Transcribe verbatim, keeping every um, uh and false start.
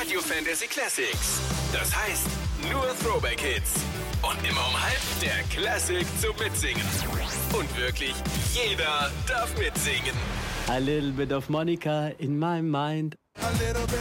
Radio Fantasy Classics. Das heißt, nur Throwback-Hits. Und immer um halb der Classic zum Mitsingen. Und wirklich jeder darf mitsingen. A little bit of Monica in my mind.